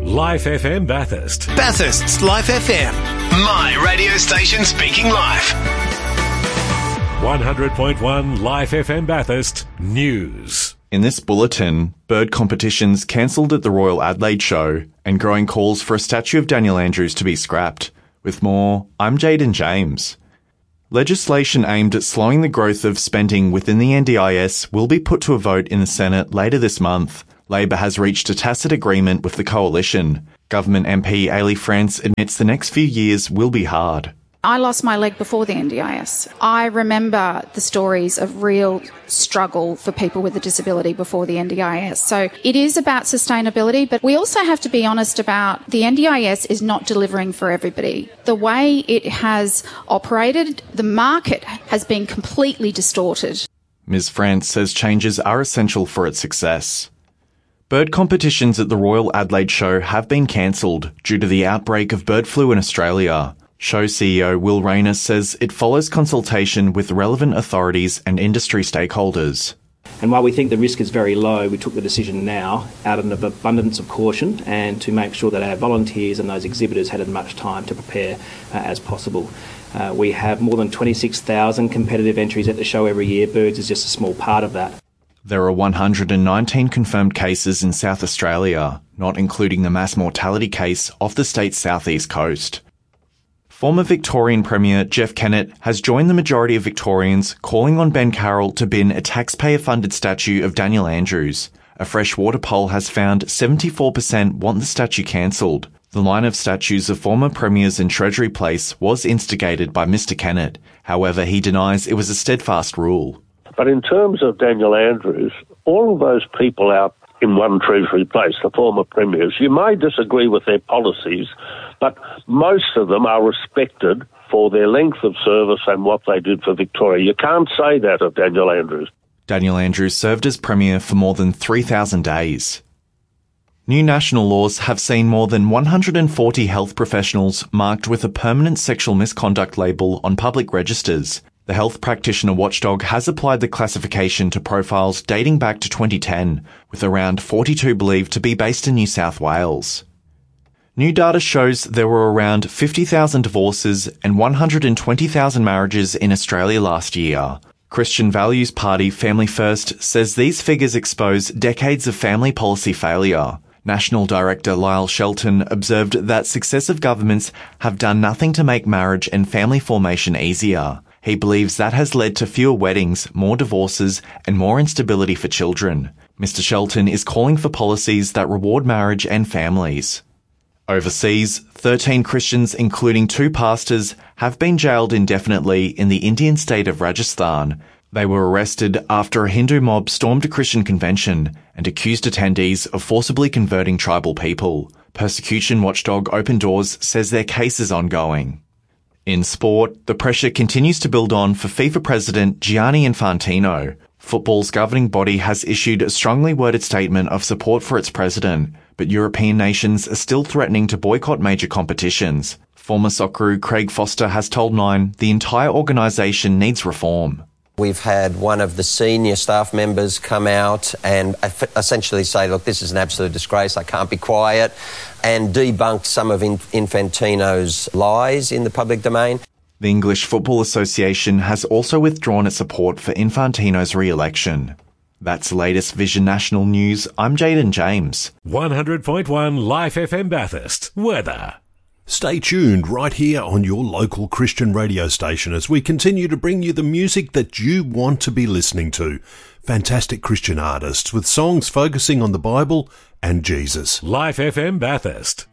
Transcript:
Life FM Bathurst. Bathurst's Life FM. My radio station speaking live. 100.1 Life FM Bathurst News. In this bulletin, bird competitions cancelled at the Royal Adelaide Show and growing calls for a statue of Daniel Andrews to be scrapped. With more, I'm Jaden James. Legislation aimed at slowing the growth of spending within the NDIS will be put to a vote in the Senate later this month. Labor has reached a tacit agreement with the coalition. Government MP Ailey France admits the next few years will be hard. I lost my leg before the NDIS. I remember the stories of real struggle for people with a disability before the NDIS. So it is about sustainability, but we also have to be honest about the NDIS is not delivering for everybody. The way it has operated, the market has been completely distorted. Ms. France says changes are essential for its success. Bird competitions at the Royal Adelaide Show have been cancelled due to the outbreak of bird flu in Australia. Show CEO Will Rayner says it follows consultation with relevant authorities and industry stakeholders. And while we think the risk is very low, we took the decision now out of an abundance of caution and to make sure that our volunteers and those exhibitors had as much time to prepare as possible. We have more than 26,000 competitive entries at the show every year. Birds is just a small part of that. There are 119 confirmed cases in South Australia, not including the mass mortality case off the state's southeast coast. Former Victorian Premier Jeff Kennett has joined the majority of Victorians calling on Ben Carroll to bin a taxpayer-funded statue of Daniel Andrews. A freshwater poll has found 74% want the statue cancelled. The line of statues of former premiers in Treasury Place was instigated by Mr Kennett. However, he denies it was a steadfast rule. But in terms of Daniel Andrews, all of those people out in One Treasury Place, the former premiers, you may disagree with their policies, but most of them are respected for their length of service and what they did for Victoria. You can't say that of Daniel Andrews. Daniel Andrews served as Premier for more than 3,000 days. New national laws have seen more than 140 health professionals marked with a permanent sexual misconduct label on public registers. The health practitioner watchdog has applied the classification to profiles dating back to 2010, with around 42 believed to be based in New South Wales. New data shows there were around 50,000 divorces and 120,000 marriages in Australia last year. Christian Values Party Family First says these figures expose decades of family policy failure. National Director Lyle Shelton observed that successive governments have done nothing to make marriage and family formation easier. He believes that has led to fewer weddings, more divorces, and more instability for children. Mr. Shelton is calling for policies that reward marriage and families. Overseas, 13 Christians, including 2 pastors, have been jailed indefinitely in the Indian state of Rajasthan. They were arrested after a Hindu mob stormed a Christian convention and accused attendees of forcibly converting tribal people. Persecution watchdog Open Doors says their case is ongoing. In sport, the pressure continues to build on for FIFA president Gianni Infantino. Football's governing body has issued a strongly worded statement of support for its president, but European nations are still threatening to boycott major competitions. Former Socceroo Craig Foster has told Nine the entire organisation needs reform. We've had one of the senior staff members come out and essentially say, look, this is an absolute disgrace, I can't be quiet, and debunk some of Infantino's lies in the public domain. The English Football Association has also withdrawn its support for Infantino's re-election. That's the latest Vision National News. I'm Jaden James. 100.1 Life FM Bathurst. Weather. Stay tuned right here on your local Christian radio station as we continue to bring you the music that you want to be listening to. Fantastic Christian artists with songs focusing on the Bible and Jesus. Life FM Bathurst.